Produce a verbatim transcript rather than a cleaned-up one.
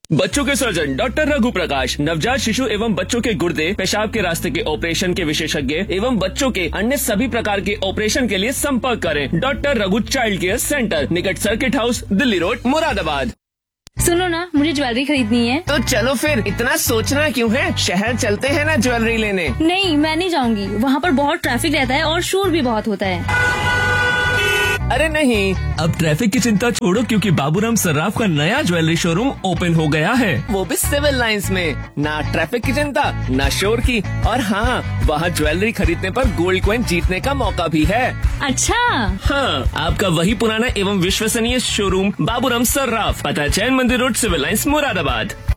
बच्चों के surgeon doctor Raghu प्रकाश, नवजात शिशु एवं बच्चों के गुर्दे, पेशाब के रास्ते के ऑपरेशन के विशेषज्ञ एवं बच्चों के अन्य सभी प्रकार के ऑपरेशन के लिए संपर्क करें। Doctor Raghu child care centre, निकट circuit house, Delhi road, Moradabad. सुनो ना, मुझे ज्वेलरी खरीदनी है। तो चलो फिर, इतना सोचना क्यों है, शहर चलते हैं ना ज्वेलरी लेने। नहीं, मैं नहीं जाऊंगी, वहाँ पर बहुत ट्रैफिक रहता है और शोर भी बहुत होता है। अरे नहीं, अब ट्रैफिक की चिंता छोड़ो, क्योंकि बाबूराम सर्राफ का नया ज्वेलरी शोरूम ओपन हो गया है। वो भी सिविल लाइंस में। ना ट्रैफिक की चिंता, ना शोर की, और हाँ, वहाँ ज्वेलरी खरीदने पर गोल्ड कॉइन जीतने का मौका भी है। अच्छा। हाँ, आपका वही पुराना एवं विश्वसनीय शोरूम बाबूराम सर्राफ, पता चैन मंदिर रोड, सिविल लाइंस, मुरादाबाद।